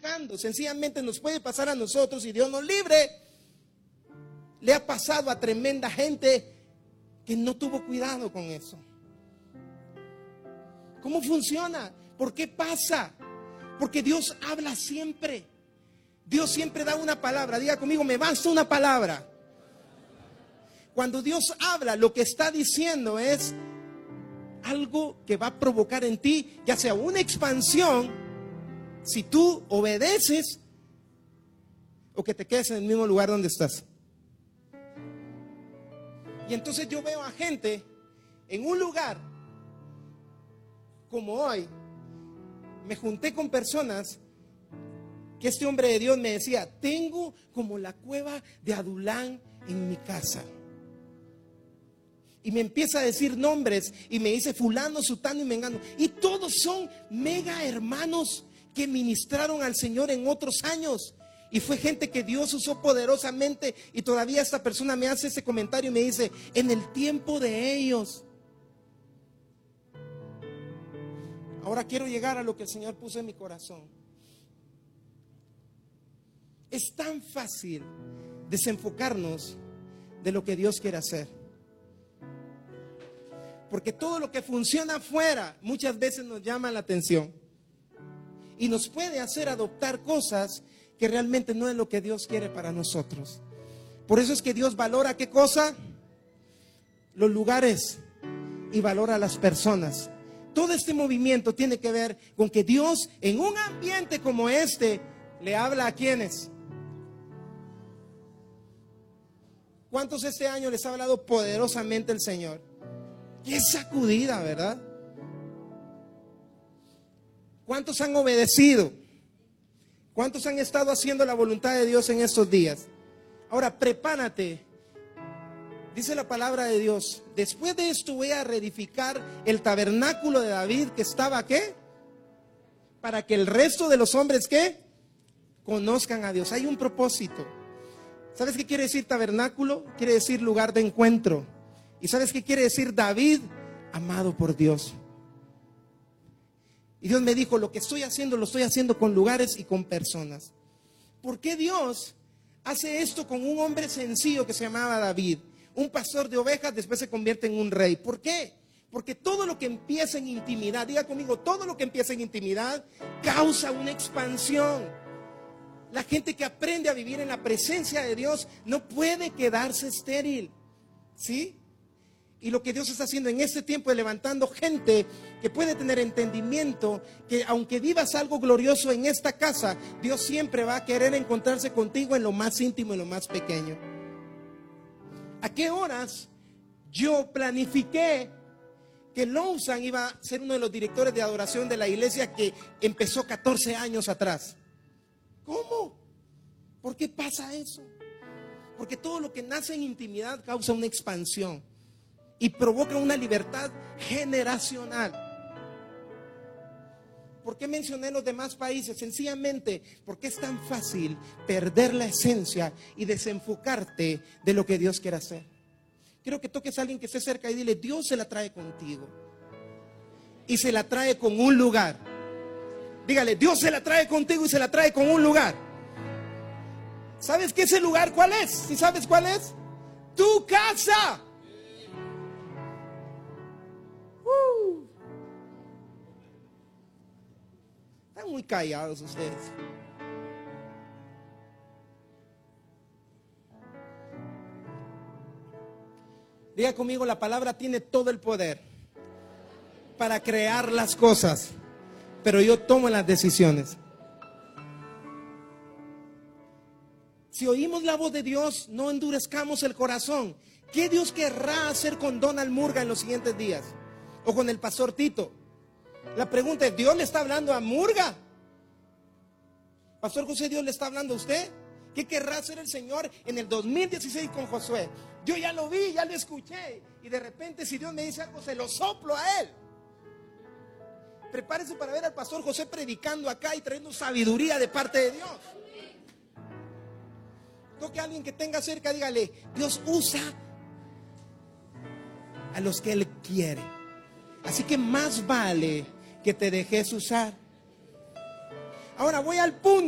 pasando. Sencillamente nos puede pasar a nosotros y Dios nos libre. Le ha pasado a tremenda gente que no tuvo cuidado con eso. ¿Cómo funciona? ¿Por qué pasa? Porque Dios habla siempre. Dios siempre da una palabra. Diga conmigo, me basta una palabra. Cuando Dios habla, lo que está diciendo es algo que va a provocar en ti, ya sea una expansión, si tú obedeces, o que te quedes en el mismo lugar donde estás. Y entonces yo veo a gente en un lugar como hoy. Me junté con personas que este hombre de Dios me decía: tengo como la cueva de Adulán en mi casa. Y me empieza a decir nombres y me dice fulano, sutano y mengano. Y todos son mega hermanos que ministraron al Señor en otros años. Y fue gente que Dios usó poderosamente. Y todavía esta persona me hace ese comentario y me dice: en el tiempo de ellos. Ahora quiero llegar a lo que el Señor puso en mi corazón. Es tan fácil desenfocarnos de lo que Dios quiere hacer. Porque todo lo que funciona afuera muchas veces nos llama la atención. Y nos puede hacer adoptar cosas que realmente no es lo que Dios quiere para nosotros. Por eso es que Dios valora ¿qué cosa? Los lugares y valora a las personas. Todo este movimiento tiene que ver con que Dios en un ambiente como este le habla a ¿quiénes? ¿Cuántos este año les ha hablado poderosamente el Señor? Qué sacudida, ¿verdad? ¿Cuántos han obedecido? ¿Cuántos han estado haciendo la voluntad de Dios en estos días? Ahora prepárate. Dice la palabra de Dios: después de esto voy a reedificar el tabernáculo de David que estaba ¿qué? Para que el resto de los hombres ¿qué? Conozcan a Dios. Hay un propósito. ¿Sabes qué quiere decir tabernáculo? Quiere decir lugar de encuentro. ¿Y sabes qué quiere decir David? Amado por Dios. Y Dios me dijo: lo que estoy haciendo, lo estoy haciendo con lugares y con personas. ¿Por qué Dios hace esto con un hombre sencillo que se llamaba David? Un pastor de ovejas, después se convierte en un rey. ¿Por qué? Porque todo lo que empieza en intimidad, diga conmigo, todo lo que empieza en intimidad causa una expansión. La gente que aprende a vivir en la presencia de Dios no puede quedarse estéril. ¿Sí? Y lo que Dios está haciendo en este tiempo es levantando gente que puede tener entendimiento, que aunque vivas algo glorioso en esta casa, Dios siempre va a querer encontrarse contigo en lo más íntimo, en lo más pequeño. ¿A qué horas yo planifiqué que Lawson iba a ser uno de los directores de adoración de la iglesia que empezó 14 años atrás? ¿Cómo? ¿Por qué pasa eso? Porque todo lo que nace en intimidad causa una expansión y provoca una libertad generacional. ¿Por qué mencioné los demás países? Sencillamente porque es tan fácil perder la esencia y desenfocarte de lo que Dios quiere hacer. Quiero que toques a alguien que esté cerca y dile: Dios se la trae contigo. Y se la trae con un lugar. Dígale: Dios se la trae contigo y se la trae con un lugar. ¿Sabes qué ese lugar cuál es? ¿Sí sabes cuál es? Tu casa. Están muy callados ustedes. Diga conmigo: la palabra tiene todo el poder para crear las cosas, pero yo tomo las decisiones. Si oímos la voz de Dios, no endurezcamos el corazón. ¿Qué Dios querrá hacer con Donald Murga en los siguientes días? O con el pastor Tito. La pregunta es: ¿Dios le está hablando a Murga? Pastor José, ¿Dios le está hablando a usted? ¿Qué querrá hacer el Señor en el 2016 con Josué? Yo ya lo vi, ya lo escuché. Y de repente, si Dios me dice algo, se lo soplo a él. Prepárese para ver al pastor José predicando acá y trayendo sabiduría de parte de Dios. Toque a alguien que tenga cerca, dígale: Dios usa a los que Él quiere. Así que más vale que te dejes usar. Ahora voy al punto.